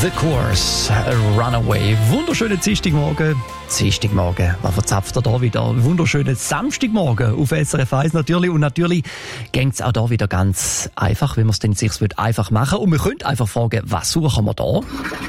The Course, Runaway. Wunderschönen Dienstagmorgen. Was verzapft ihr da wieder? Wunderschönen Samstagmorgen auf SRF 1 natürlich. Und natürlich geht es auch da wieder ganz einfach, wie man es denn sich einfach machen. Und wir können einfach fragen, was suchen wir da?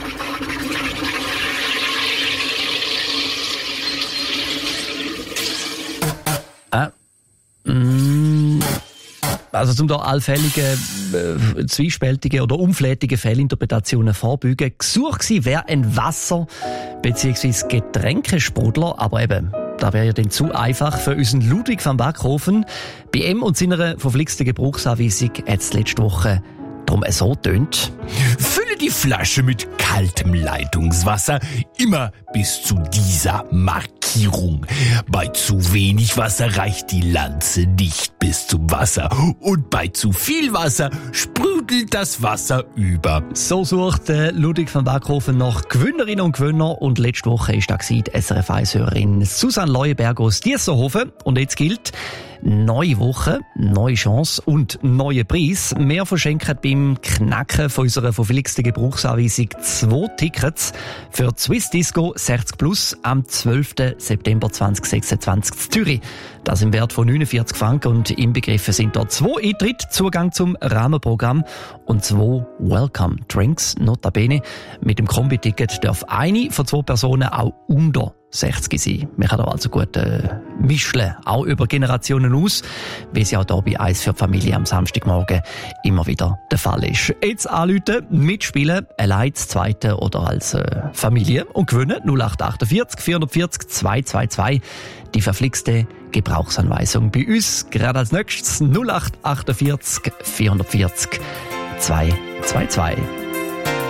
Also zum da allfällige, zwiespältige oder unflätige Fehlinterpretationen vorbeugen. Gesucht sie wäre ein Wasser- bzw. Getränkesprudler, aber eben, da wäre ja dann zu einfach für unseren Ludwig van Backhofen. Bei ihm und seiner verflixten Gebrauchsanweisung hat es letzte Woche darum so tönt. Fülle die Flasche mit kaltem Leitungswasser immer bis zu dieser Markierung. Bei zu wenig Wasser reicht die Lanze nicht bis zum Wasser. Und bei zu viel Wasser sprudelt das Wasser über. So sucht Ludwig van Backhofen nach Gewinnerinnen und Gewinner. Und letzte Woche war da die SRF 1-Hörerin Susanne Leuenberger aus Diessenhofen. Und jetzt gilt: neue Woche, neue Chance und neue Preis. Wir verschenken beim Knacken von unserer verflixten Gebrauchsanweisung 2 Tickets für die Swiss Disco 60 Plus am 12. September 2026 in Zürich. Das im Wert von 49 Franken und inbegriffen sind dort 2 Eintritte, Zugang zum Rahmenprogramm und 2 Welcome Drinks. Notabene, mit dem Kombi-Ticket darf eine von 2 Personen auch unter 60 sein. Man kann da also gut mischen, auch über Generationen aus, wie es ja auch hier bei «Eis für die Familie» am Samstagmorgen immer wieder der Fall ist. Jetzt anrufen, mitspielen, allein das Zweite oder als Familie und gewinnen 0848 440 222. Die verflixte Gebrauchsanweisung bei uns. Gerade als nächstes 0848 440 222.